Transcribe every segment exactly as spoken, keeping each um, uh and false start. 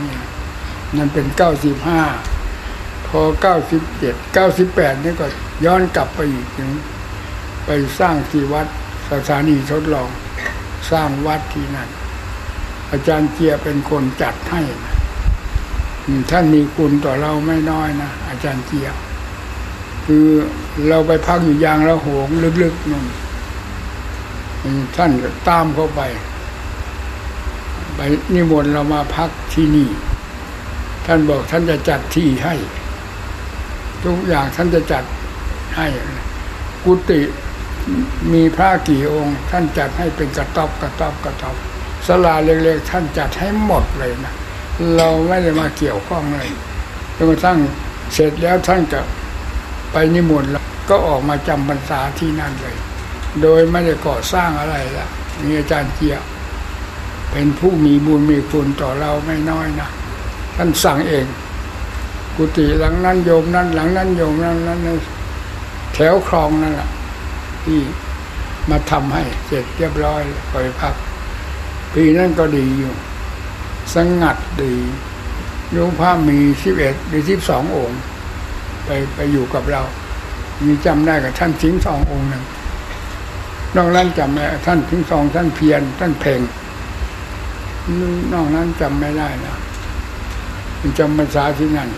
นี่นั่นเป็นเก้าสิบห้าพอเก้าสิบเจ็ดเก้าสิบแปดนี่ก็ย้อนกลับไปอีกถึงไปสร้างที่วัดสถานีทดลองสร้างวัดที่นั่นอาจารย์เจียเป็นคนจัดให้นะท่านมีคุณต่อเราไม่น้อยนะอาจารย์เจียคือเราไปพักอยู่ยางละโหงลึกๆนู่นท่านตามเข้าไปไปนิมนต์เรามาพักที่นี่ท่านบอกท่านจะจัดที่ให้ทุกอย่างท่านจะจัดให้กุฏิมีพระกี่องค์ท่านจัดให้เป็นกระต๊อบกระต๊อบกระต๊อบศาลาเล็กๆท่านจัดให้หมดเลยนะเราไม่ได้มาเกี่ยวข้องเลยจนกระทั่งเสร็จแล้วท่านก็ไปนิมนต์แล้วก็ออกมาจำพรรษาที่นั่นเลยโดยไม่ได้ก่อสร้างอะไรละนี่อาจารย์เจียเป็นผู้มีบุญมีคุณต่อเราไม่น้อยนะท่านสั่งเองกุฏิหลังนั้นโยมนั้นหลังนั้นโยมนั้นนั้นแถวคลองนั่นแหละที่มาทำให้เสร็จเรียบร้อยไปพักปีนั้นก็ดีอยู่สงัดดีโยมพระมีสิบเอ็ดหรือสิบสององค์ไปไปอยู่กับเรามีจำได้กับท่านทิ้งสององค์หนึ่งนอกนั้นจำไม่ท่านทิ้งสองท่านเพียรท่านเพ่งนอกนั้นจำไม่ได้นะจำพรรษาที่นั่น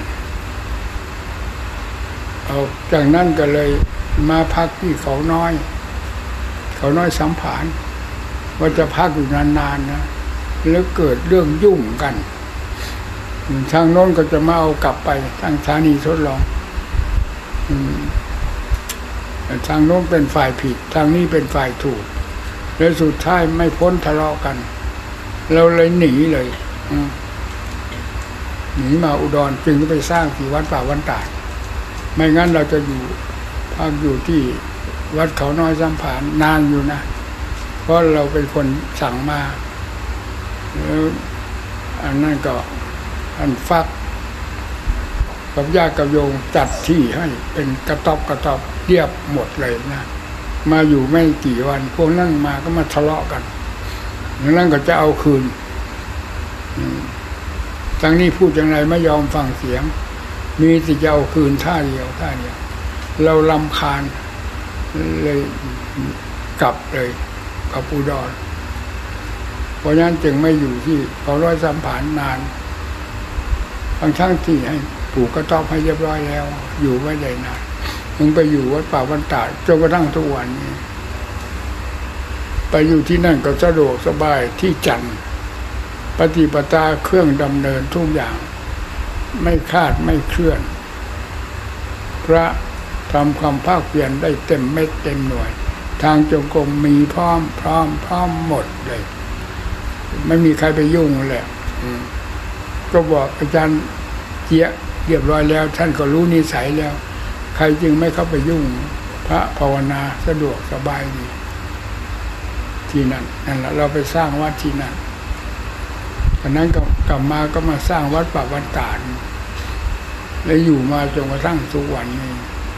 เอาจากนั้นก็เลยมาพักที่เขาน้อยเขาน้อยสัมผานว่าจะพักอยู่นานๆนะแล้วเกิดเรื่องยุ่งกันทางโน้นก็จะมาเอากลับไปทางสถานีทดลองทางโน้นเป็นฝ่ายผิดทางนี้เป็นฝ่ายถูกแล้วสุดท้ายไม่พ้นทะเลาะกันเราเลยหนีเลยหนีมาอุดรจึงไปสร้างที่วัดป่าวันตาดไม่งั้นเราจะอยู่พักอยู่ที่วัดเขาน้อยสัมผานนานอยู่นะเพราะเราเป็นคนสั่งมาแล้วอันนั้นก็อันฟักกับญาติกับโยมจัดที่ให้เป็นกระต๊อบกระต๊อบเรียบหมดเลยนะมาอยู่ไม่กี่วันพวกนั่งมาก็มาทะเลาะกันนั่นก็จะเอาคืนทั้งนี้พูดอย่างไรไม่ยอมฟังเสียงมีแต่จะเอาคืนท่าเดียวท่าเดียวเรารำคาญเลยกลับเลยกับอุดรเพราะฉะนั้นจึงไม่อยู่ที่เขาร้อยสัมผานนานทั้งทั้งที่ให้ปลูกกระต๊อบให้เรียบร้อยแล้วอยู่ไม่ได้นานมึงไปอยู่วัดป่าวันตาดจนกระทั่งทุกวันนี้ไปอยู่ที่นั่นก็สะดวกสบายที่จันทร์ปฏิปทาเครื่องดำเนินทุกอย่างไม่คาดไม่เคลื่อนพระทำความภาคเพียรได้เต็มเม็ดเต็มหน่วยทางจงกรมมีพร้อมพร้อมพร้อมหมดเลยไม่มีใครไปยุ่งเลยก็บอกอาจารย์เจี๊ยเรียบร้อยแล้วท่านก็รู้นิสัยแล้วใครจึงไม่เข้าไปยุ่งพระภาวนาสะดวกสบายดีที่นั่นนั่นแหละเราไปสร้างวัดที่นั่นตอนนั้นก็กลับมาก็มาสร้างวัดป่าวันตาดแล้วอยู่มาจนกระทั่งทุกวันนี้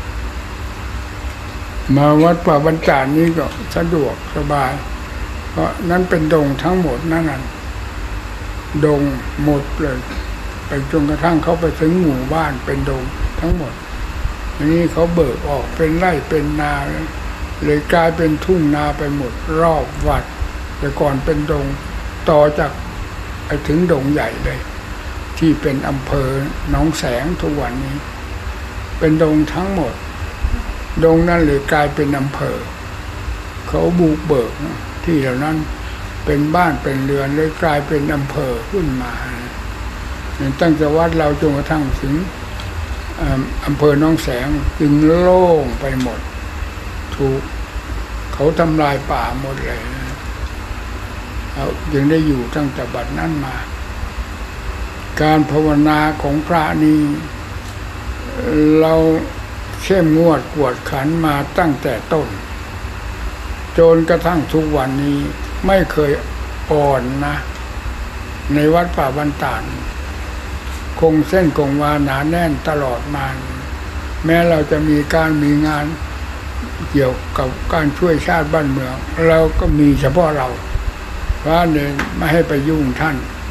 มาวัดป่าวันตาดนี้ก็สะดวกสบายเพราะนั้นเป็นดงทั้งหมดนั่นน่ะดงหมดเลยไปจนกระทั่งเขาไปถึงหมู่บ้านเป็นดงทั้งหมดอันนี้เขาเบิกออกเป็นไร่เป็นนาเลยกลายเป็นทุ่งนาไปหมดรอบวัดแต่ก่อนเป็นดงต่อจากไปถึงดงใหญ่เลยที่เป็นอำเภอหนองแสงทุกวันนี้เป็นดงทั้งหมดดงนั้นเลยกลายเป็นอำเภอเขาบุกเบิกที่เหล่านั้นเป็นบ้านเป็นเรือนเลยกลายเป็นอำเภอขึ้นมาตั้งแต่วัดเราจนกระทั่งถึงอำเภอหนองแสงจึงโล่งไปหมดถูกเขาทำลายป่าหมดเลยเราจึงได้อยู่ตั้งแต่บัดนั้นมาการภาวนาของพระนี้เราเข้มงวดกวดขันมาตั้งแต่ต้นจนกระทั่งทุกวันนี้ไม่เคยอ่อนนะในวัดป่าวันตาดคงเส้นคงวาหนาแน่นตลอดมาแม้เราจะมีการมีงานเกี่ยวกับการช่วยชาติบ้านเมืองเราก็มีเฉพาะเราพระเนี่ยไม่ให้ไปยุ่งท่าน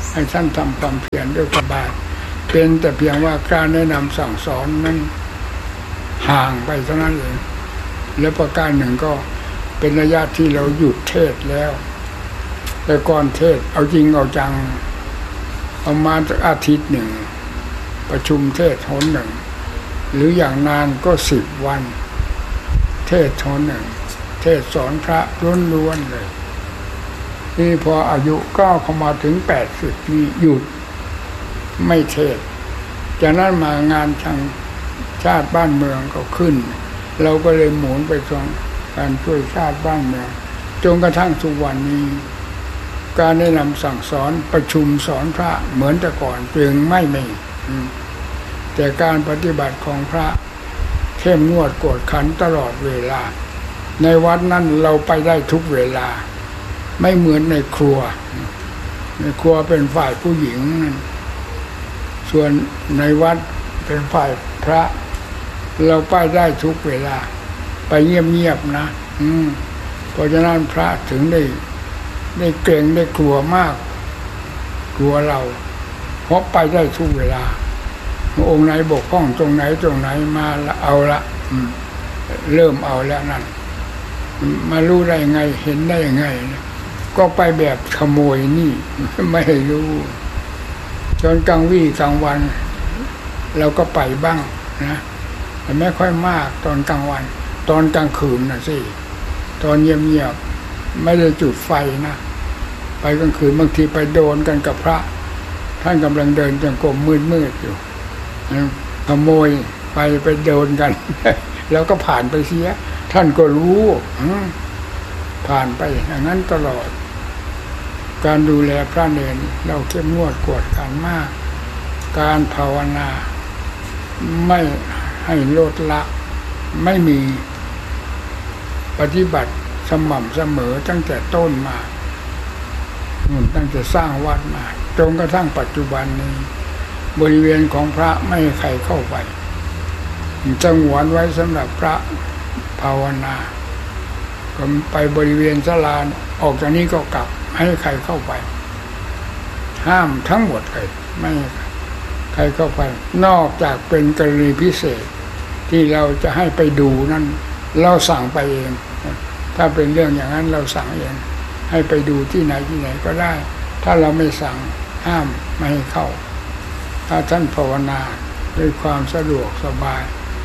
ให้ท่านทำความเพียรด้วยสบายเป็นแต่เพียงว่าการแนะนำสั่งสอนนั้นห่างไปเท่านั้นเองและประการหนึ่งก็เป็นระยะที่เราหยุดเทศแล้วแต่ก่อนเทศเอาจริงเอาจังเอามาอาทิตย์หนึ่งประชุมเทศหนหนึ่งหรืออย่างนานก็สิบวันเทศหนหนึ่งเทศสอนพระล้วนๆเลยนี่พออายุก้าวเข้ามาถึงแปดสิบนี่หยุดไม่เทศจากนั้นมางานทางชาติบ้านเมืองก็ขึ้นเราก็เลยหมุนไปตรงการช่วยชาติบ้านเมืองจนกระทั่งทุกวันนี้การแนะนำสั่งสอนประชุมสอนพระเหมือนแต่ก่อนจึงไม่มีแต่การปฏิบัติของพระเข้มงวดกวดขันตลอดเวลาในวัดนั้นเราไปได้ทุกเวลาไม่เหมือนในครัวในครัวเป็นฝ่ายผู้หญิงส่วนในวัดเป็นฝ่ายพระเราไปได้ทุกเวลาไปเงียบๆนะอืมเพราะฉะนั้นพระถึงได้ได้เกรงได้กลัวมากกลัวเราเพราะไปได้ทุกเวลาองค์ไหนบกพร่องตรงไหนตรงไหนมาละเอาละเริ่มเอาแล้วนั่นมารู้ได้ไงเห็นได้ยังไงก็ไปแบบขโมยนี่ไม่รู้จนกลางวี่กลางวันเราก็ไปบ้างนะแต่ไม่ค่อยมากตอนกลางวันตอนกลางคืนนะสิตอนเงียบๆไม่ได้จุดไฟนะไปกลางคืนบางทีไปโดนกันกับพระท่านกำลังเดินจงกรมมืดๆอยู่ขโมยไปไปโดนกันแล้วก็ผ่านไปเสียท่านก็รู้ผ่านไปอย่างนั้นตลอดการดูแลพระเนรเราเข้มงวดกวดขันมากการภาวนาไม่ให้ลดละไม่มีปฏิบัติสม่ำเสมอตั้งแต่ต้นมาตั้งแต่สร้างวัดมาจนกระทั่งปัจจุบันนี้บริเวณของพระไม่ให้ใครเข้าไปสงวนไว้สำหรับพระภาวนาก็ไปบริเวณศาลาออกจากนี้ก็กลับให้ใครเข้าไปห้ามทั้งหมดเลยไม่ใครเข้าไปนอกจากเป็นกรณีพิเศษที่เราจะให้ไปดูนั่นเราสั่งไปเองถ้าเป็นเรื่องอย่างนั้นเราสั่งเองให้ไปดูที่ไหนที่ไหนก็ได้ถ้าเราไม่สั่งห้ามไม่ให้เข้าถ้าท่านภาวนาด้วยความสะดวกสบาย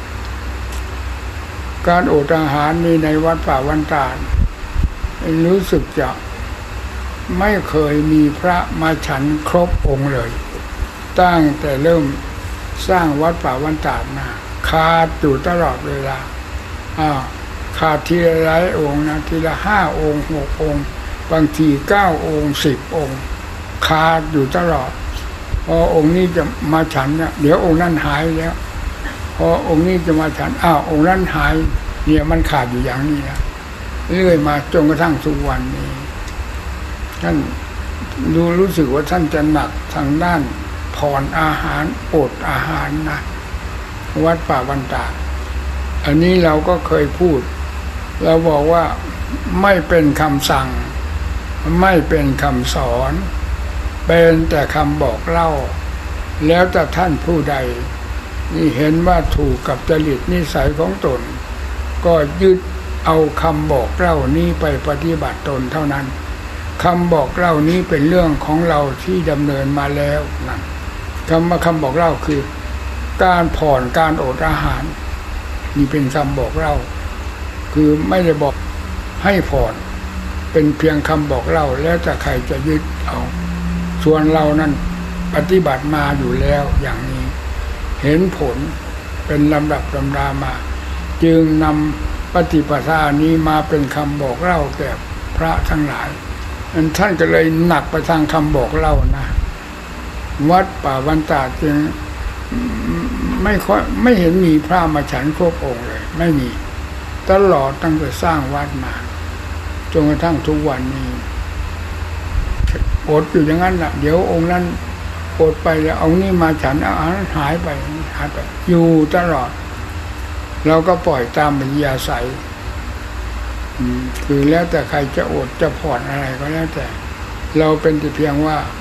การอดอาหารมีในวัดป่าวันตาดรู้สึกจะไม่เคยมีพระมาฉันครบองค์เลยตั้งแต่เริ่มสร้างวัดป่าวันตาดมาขาดอยู่ตลอดเวลาอ้าวขาดทีละหลายองค์นะทีละห้าองค์หกองค์บางทีเก้าองค์สิบองค์ขาดอยู่ตลอดพอองค์นี้จะมาฉันเนี่ยเดี๋ยวองค์นั้นหายแล้วพอองค์นี้จะมาฉันอ้าวองค์นั้นหายเนี่ยมันขาดอยู่อย่างนี้นะเรื่อยมาจนกระทั่งทุกวันนี้ท่านดูรู้สึกว่าท่านจะหนักทางด้านผ่อนอาหารอดอาหารนะวัดป่าวันตาอันนี้เราก็เคยพูดเราบอกว่าไม่เป็นคำสั่งไม่เป็นคำสอนเป็นแต่คำบอกเล่าแล้วแต่ท่านผู้ใดนี่เห็นว่าถูกกับจริตนิสัยของตนก็ยึดเอาคำบอกเล่านี้ไปปฏิบัติตนเท่านั้นคำบอกเล่านี้เป็นเรื่องของเราที่ดำเนินมาแล้วนั่นคำว่าคำบอกเล่าคือการผ่อนการอดอาหารนี่เป็นคำบอกเล่าคือไม่ได้บอกให้ผ่อนเป็นเพียงคำบอกเล่าแล้วแต่ใครจะยึดเอาส่วนเรานั้นปฏิบัติมาอยู่แล้วอย่างนี้เห็นผลเป็นลำดับลำดามาจึงนำปฏิปทานี้มาเป็นคำบอกเล่าแก่พระทั้งหลายท่านก็เลยหนักไปทางคำบอกเล่านะวัดป่าวันตาดจึงไม่ค่อยไม่เห็นมีพระมาฉันครบองค์เลยไม่มีตลอดตั้งแต่สร้างวัดมาจนกระทั่งทุกวันนี้อดอยู่อย่างนั้นแหละเดี๋ยวองค์นั้นอดไปแล้วเอานี่มาฉันเอาอันนั้นหายไปหายไปอยู่ตลอดเราก็ปล่อยตามปัญญาใสคือแล้วแต่ใครจะอดจะผ่อนอะไรก็แล้วแต่เราเป็นแต่เพียงว่า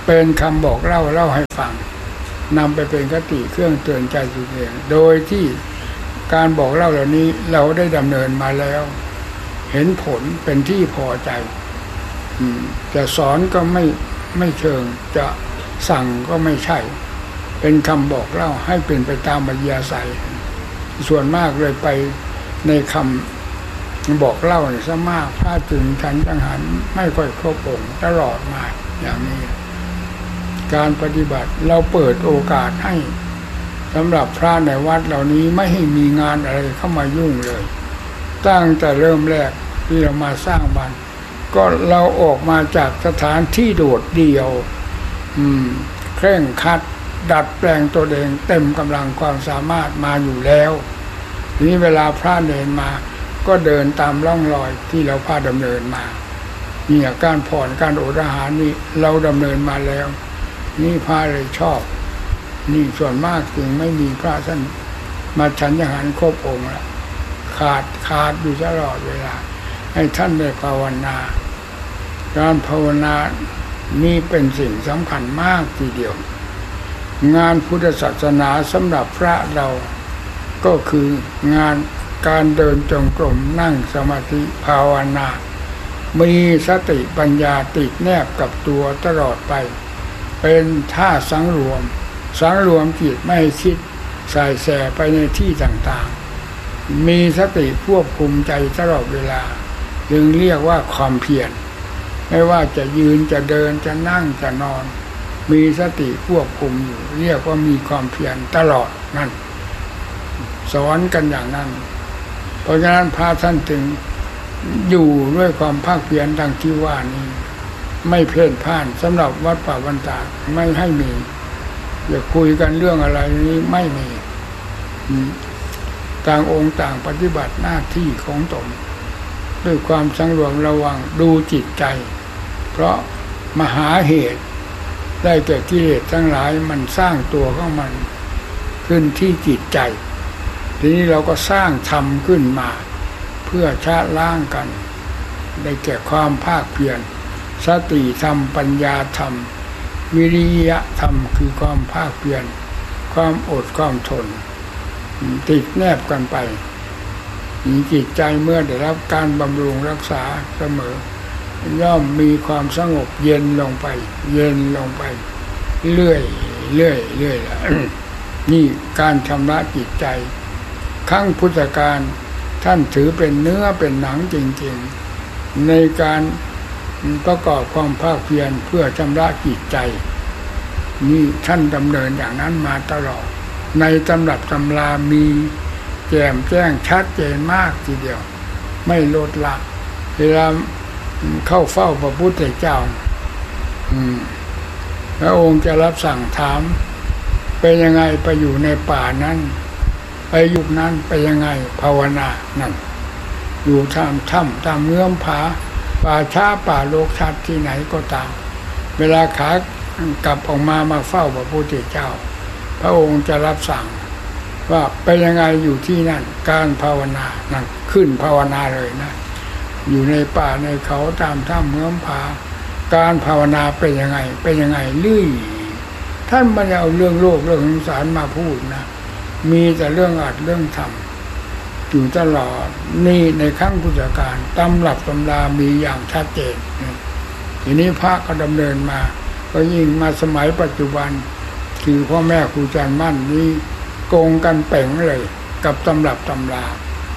เป็นคำบอกเล่าเล่าให้ฟังนำไปเป็นคติเครื่องเตือนใจตัวเองโดยที่การบอกเล่าเหล่านี้เราได้ดำเนินมาแล้วเห็นผลเป็นที่พอใจจะสอนก็ไม่ไม่เชิงจะสั่งก็ไม่ใช่เป็นคำบอกเล่าให้เป็นไปตามอัธยาศัยส่วนมากเลยไปในคำบอกเล่าเนี่ยซะมากพระจึงฉันจังหันไม่ค่อยครบองค์ตลอดมาอย่างนี้การปฏิบัติเราเปิดโอกาสให้สำหรับพระในวัดเหล่านี้ไม่ให้มีงานอะไรเข้ามายุ่งเลยตั้งแต่เริ่มแรกที่เรามาสร้างบ้านก็เราออกมาจากสถานที่โดดเดี่ยวอืมเคร่งครัดดัดแปลงตัวเองเต็มกำลังความสามารถมาอยู่แล้วทีนี้เวลาพระเดินมาก็เดินตามร่องรอยที่เราพาดำเนินมาเนี่ยการผ่อนการอดอาหารนี่เราดำเนินมาแล้วนี่พระเลยชอบนี่ส่วนมากจึงไม่มีพระท่านมาฉันอาหารครบองค์ละขาดขาดอยู่ตลอดเวลาให้ท่านได้ภาวนาการภาวนานี่เป็นสิ่งสำคัญมากทีเดียวงานพุทธศาสนาสำหรับพระเราก็คืองานการเดินจงกรมนั่งสมาธิภาวนามีสติปัญญาติดแนบกับตัวตลอดไปเป็นท่าสังรวมสังรวมจิตไม่ให้คิดสายแสไปในที่ต่างๆมีสติควบคุมใจตลอดเวลาจึงเรียกว่าความเพียรไม่ว่าจะยืนจะเดินจะนั่งจะนอนมีสติควบคุมอยู่เรียกว่ามีความเพียรตลอดนั่นสอนกันอย่างนั้นเพราะฉะนั้นพระท่านจึงอยู่ด้วยความภาคเพียรดังที่ว่านี้ไม่เพ่นพ่านสำหรับวัดป่าบรรดาไม่ให้มีอย่าคุยกันเรื่องอะไรนี้ไม่มีต่างองค์ต่างปฏิบัติหน้าที่ของตนด้วยความสังรวมระวังดูจิตใจเพราะมหาเหตุได้แก่กิเลสทั้งหลายมันสร้างตัวของมันขึ้นที่จิตใจทีนี้เราก็สร้างธรรมขึ้นมาเพื่อชะล้างกันได้แก่ความภาคเพียรสติธรรมปัญญาธรรมวิริยะธรรมคือความภาคเพียรความอดความทนติดแนบกันไปจิตใจเมื่อได้รับการบำรุงรักษาเสมอย่อมมีความสงบเย็นลงไปเย็นลงไปเรื่อยเรื่อยเรื่อย นี่การชำระจิตใจครั้งพุทธกาลท่านถือเป็นเนื้อเป็นหนังจริงๆในการประกอบความภาคเพียรเพื่อชำระจิตใจนี่ท่านดำเนินอย่างนั้นมาตลอดในตำรับตำรามีแจ่มแจ้งชัดเจนมากทีเดียวไม่ลดละเวลาเข้าเฝ้าพระพุทธเจ้าพระองค์จะรับสั่งถามเป็นยังไงไปอยู่ในป่านั้นไปยุคนั้นไปยังไงภาวนานั่นอยู่ตามถ้ำตามเงื่อมผาป่าช้าป่าโลกชัดที่ไหนก็ตามเวลาขากลับออกมามาเฝ้าพระพุทธเจ้าพระองค์จะรับสั่งว่าไปยังไงอยู่ที่นั่นการภาวนานั่นขึ้นภาวนาเลยนะอยู่ในป่าในเขาตามถ้ำเงื่อมผาการภาวนาเป็นยังไงเป็นยังไงลื่ยท่านไม่ได้เอาเรื่องโลกเรื่องสงสารมาพูดนะมีแต่เรื่องอัดเรื่องทำอยู่ตลอดนี่ในครั้งพุทธกาลตำรับตำรามีอย่างชัดเจนทีนี้พระก็ดำเนินมาก็ยิ่งมาสมัยปัจจุบันคือพ่อแม่ครูอาจารย์มั่นนี่โกงกันเป่งเลยกับตำรับตำรา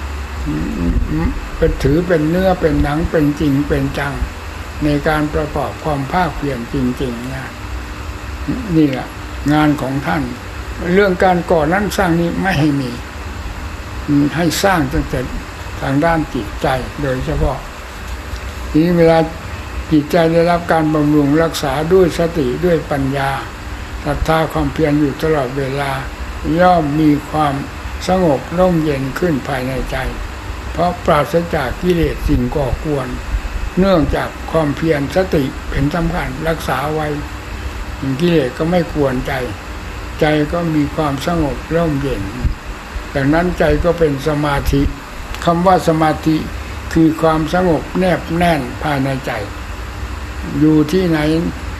เป็นถือเป็นเนื้อเป็นหนังเป็นจริงเป็นจังในการประกอบความภาคเพียรจริงๆนะนี่แหละงานของท่านเรื่องการก่อนั้นสร้างนี้ไม่ให้มีให้สร้างตั้งแต่ทางด้านจิตใจโดยเฉพาะทีนี้เวลาจิตใจได้รับการบำรุงรักษาด้วยสติด้วยปัญญาศรัทธาความเพียรอยู่ตลอดเวลาย่อมมีความสงบร่มเย็นขึ้นภายในใจเพราะปราศจากกิเลสสิ่งก่อกวนเนื่องจากความเพียรสติเป็นสำคัญรักษาไว้กิเลสก็ไม่กวนใจใจก็มีความสงบร่มเย็นดังนั้นใจก็เป็นสมาธิคำว่าสมาธิคือความสงบแนบแน่นภายในใจอยู่ที่ไหน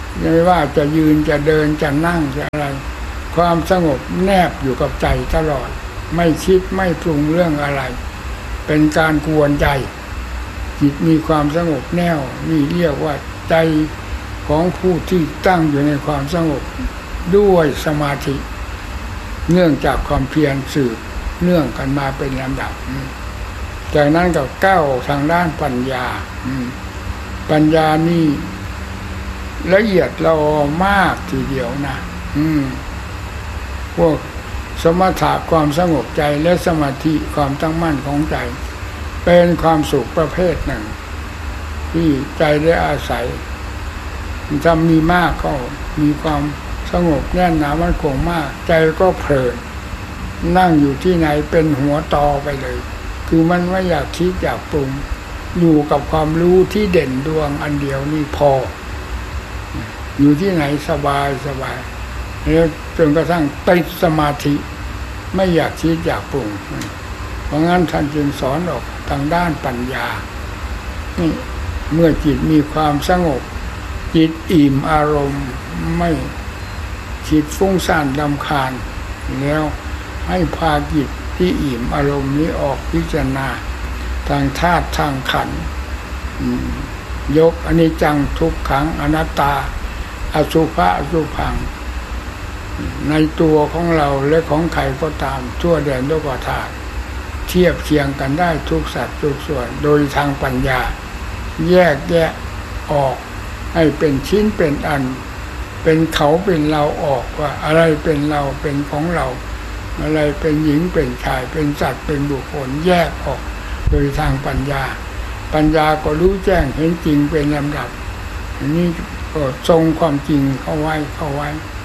ไม่ว่าจะยืนจะเดินจะนั่งจะอะไรความสงบแนบอยู่กับใจตลอดไม่คิดไม่ปรุงเรื่องอะไรเป็นการกวนใจจิตมีความสงบแน่วนี่เรียกว่าใจของผู้ที่ตั้งอยู่ในความสงบด้วยสมาธิเนื่องจากความเพียรสืบเนื่องกันมาเป็นลำดับจากนั้นก็ก้าวทางด้านปัญญาปัญญานี่ละเอียดละออมากทีเดียวนะพวกสมถะความสงบใจและสมาธิความตั้งมั่นของใจเป็นความสุขประเภทหนึ่งที่ใจได้อาศัยถ้ามีมากก็มีความสงบแน่นหนามั่นคงมากใจก็เพลินนั่งอยู่ที่ไหนเป็นหัวตอไปเลยคือมันไม่อยากคิดอยากปรุงอยู่กับความรู้ที่เด่นดวงอันเดียวนี่พออยู่ที่ไหนสบายสบายแล้วจนกระทั่งติดสมาธิไม่อยากคิดอยากปรุงเพราะงั้นท่านจึงสอนออกทางด้านปัญญานี่เมื่อจิตมีความสงบจิตอิ่มอารมณ์ไม่จิตฟุ้งซ่านรำคาญแล้วให้พาจิตที่อิ่มอารมณ์นี้ออกพิจารณาทางธาตุทางขันธ์ยกอนิจจังทุกขังอนัตตาอสุภะอสุภังในตัวของเราและของใครก็ตามทั่วแดนโลกธาตุเทียบเคียงกันได้ทุกสัตว์ทุกส่วนโดยทางปัญญาแยกแยะออกให้เป็นชิ้นเป็นอันเป็นเขาเป็นเราออกว่าอะไรเป็นเราเป็นของเราอะไรเป็นหญิงเป็นชายเป็นสัตว์เป็นบุคคลแยกออกโดยทางปัญญาปัญญาก็รู้แจ้งเห็นจริงเป็นลำดับอันนี้ก็ทรงความจริงเข้าไว้เข้าไว้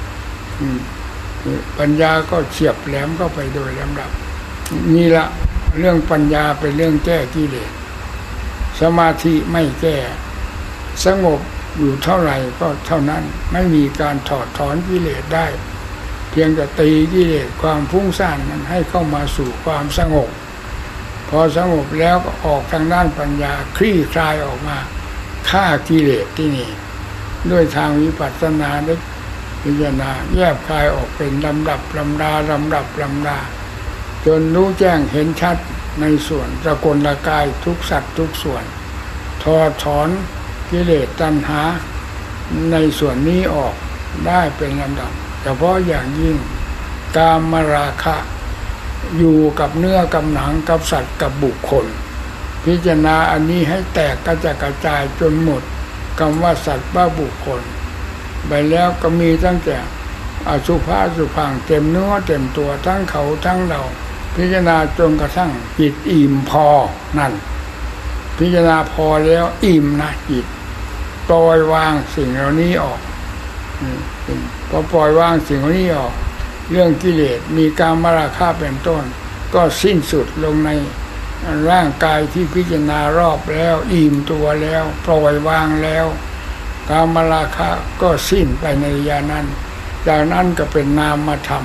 ปัญญาก็เฉียบแหลมเข้าไปโดยลำดับนี่ละเรื่องปัญญาเป็นเรื่องแก้กิเลสสมาธิไม่แก้สงบอยู่เท่าไหร่ก็เท่านั้นไม่มีการถอดถอนกิเลสได้เพียงแต่ตีกิเลสความฟุ้งซ่านนั้นให้เข้ามาสู่ความสงบพอสงบแล้วก็ออกทางด้านปัญญาคลี่คลายออกมาฆ่ากิเลสที่นี่ด้วยทางวิปัสสนาได้พิจารณาแยกคลายออกเป็นลำดับลำดาลำดับลำดาจนรู้แจ้งเห็นชัดในส่วนสกลกายทุกสัตว์ทุกส่วนถอดถอนกิเลสตัณหาในส่วนนี้ออกได้เป็นลำดับเฉพาะอย่างยิ่งกามราคะอยู่กับเนื้อกับหนังกับสัตว์กับบุคคลพิจารณาอันนี้ให้แตกกระจายกระจายจนหมดคำว่าสัตว์บ้าบุคคลไปแล้วก็มีตั้งแต่อสุภะอสุภังเต็มเนื้อเต็มตัวทั้งเขาทั้งเราพิจารณาจนกระทั่งจิตอิ่มพอนั่นพิจารณาพอแล้วอิ่มนะจิตปล่อยวางสิ่งเหล่านี้ออกพอปล่อยวางสิ่งเหล่านี้ออกเรื่องกิเลสมีกามราคะเป็นต้นก็สิ้นสุดลงในร่างกายที่พิจารณารอบแล้วอิ่มตัวแล้วปล่อยวางแล้วกามราคะก็สิ้นไปในระยะนั้นจากนั้นก็เป็นนามธรรม